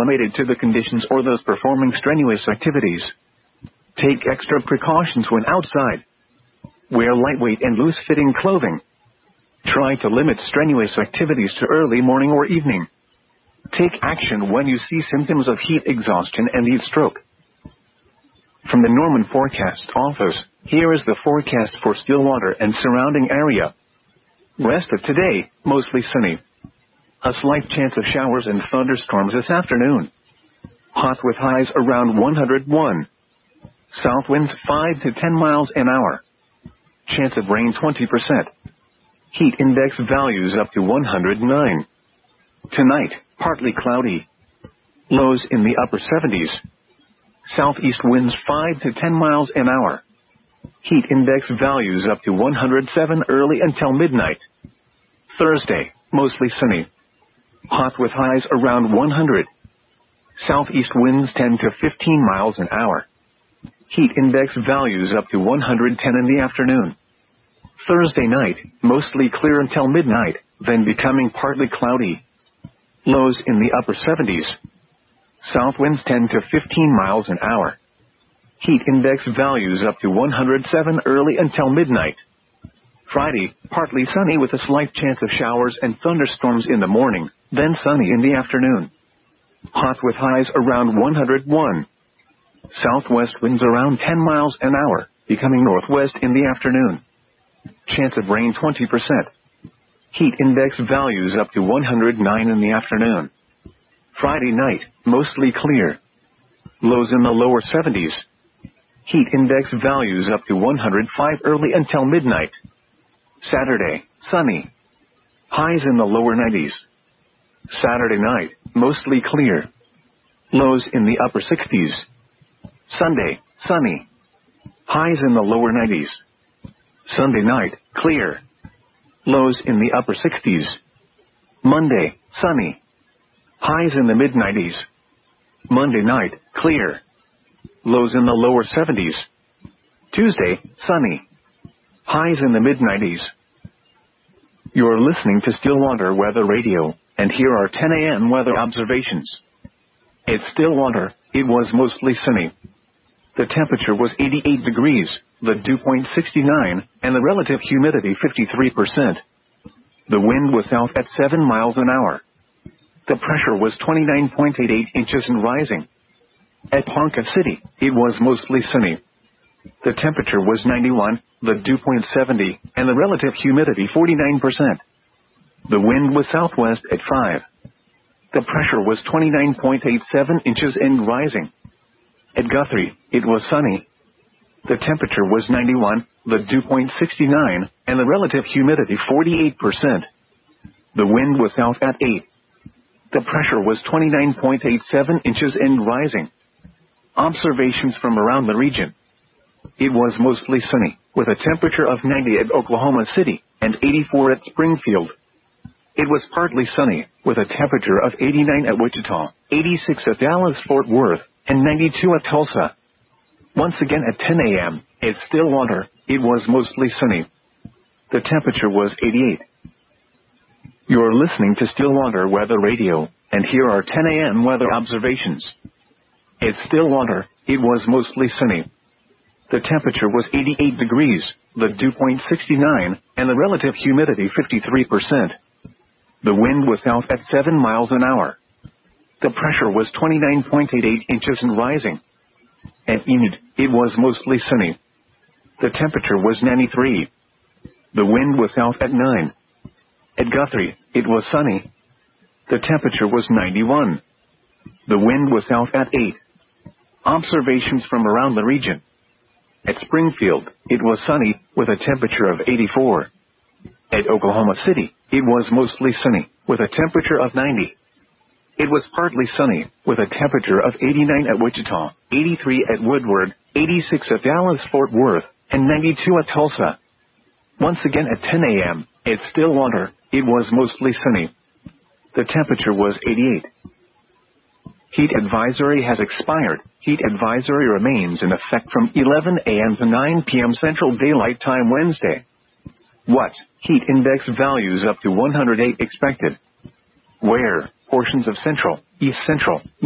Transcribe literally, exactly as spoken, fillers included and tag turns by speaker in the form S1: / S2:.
S1: acclimated to the conditions or those performing strenuous activities. Take extra precautions when outside. Wear lightweight and loose-fitting clothing. Try to limit strenuous activities to early morning or evening. Take action when you see symptoms of heat exhaustion and heat stroke. From the Norman Forecast Office, here is the forecast for Stillwater and surrounding area. Rest of today, mostly sunny. A slight chance of showers and thunderstorms this afternoon. Hot with highs around one hundred one. South winds five to ten miles an hour. Chance of rain twenty percent. Heat index values up to one hundred nine. Tonight, partly cloudy. Lows in the upper seventies. Southeast winds five to ten miles an hour. Heat index values up to one hundred seven early until midnight. Thursday, mostly sunny. Hot with highs around one hundred. Southeast winds ten to fifteen miles an hour. Heat index values up to one hundred ten in the afternoon. Thursday night, mostly clear until midnight, then becoming partly cloudy. Lows in the upper seventies. South winds ten to fifteen miles an hour. Heat index values up to one hundred seven early until midnight. Friday, partly sunny with a slight chance of showers and thunderstorms in the morning, then sunny in the afternoon. Hot with highs around one hundred one. Southwest winds around ten miles an hour, becoming northwest in the afternoon. Chance of rain twenty percent. Heat index values up to one hundred nine in the afternoon. Friday night, mostly clear. Lows in the lower seventies. Heat index values up to one hundred five early until midnight. Saturday, sunny. Highs in the lower nineties. Saturday night, mostly clear. Lows in the upper sixties. Sunday, sunny. Highs in the lower nineties. Sunday night, clear. Lows in the upper sixties. Monday, sunny. Highs in the mid nineties. Monday night, clear. Lows in the lower seventies. Tuesday, sunny. Highs in the mid nineties. You're listening to Stillwater Weather Radio, and here are ten a m weather observations. At Stillwater, it was mostly sunny. The temperature was eighty-eight degrees, the dew point sixty-nine, and the relative humidity fifty-three percent. The wind was south at seven miles an hour. The pressure was twenty-nine point eight eight inches and rising. At Ponca City, it was mostly sunny. The temperature was ninety-one, the dew point seventy, and the relative humidity forty-nine percent. The wind was southwest at five. The pressure was twenty-nine point eight seven inches and rising. At Guthrie, it was sunny. The temperature was ninety-one, the dew point sixty-nine, and the relative humidity forty-eight percent. The wind was south at eight. The pressure was twenty-nine point eight seven inches and rising. Observations from around the region. It was mostly sunny, with a temperature of ninety at Oklahoma City and eighty-four at Springfield. It was partly sunny, with a temperature of eighty-nine at Wichita, eighty-six at Dallas-Fort Worth, and ninety-two at Tulsa. Once again at ten a m, at Stillwater, it was mostly sunny. The temperature was eighty-eight. You're listening to Stillwater Weather Radio, and here are ten a m weather observations. At Stillwater, it was mostly sunny. The temperature was eighty-eight degrees, the dew point sixty-nine, and the relative humidity fifty-three percent. The wind was south at seven miles an hour. The pressure was twenty-nine point eight eight inches and rising. At Enid, it was mostly sunny. The temperature was ninety-three. The wind was south at nine. At Guthrie, it was sunny. The temperature was ninety-one. The wind was south at eight. Observations from around the region. At Springfield, it was sunny, with a temperature of eighty-four. At Oklahoma City, it was mostly sunny, with a temperature of ninety. It was partly sunny, with a temperature of eighty-nine at Wichita, eighty-three at Woodward, eighty-six at Dallas-Fort Worth, and ninety-two at Tulsa. Once again at ten a m, at Stillwater, it was mostly sunny. The temperature was eighty-eight. Heat advisory has expired. Heat advisory remains in effect from eleven a m to nine p m Central Daylight Time Wednesday. What? Heat index values up to one hundred eight expected. Where? Portions of Central, East Central,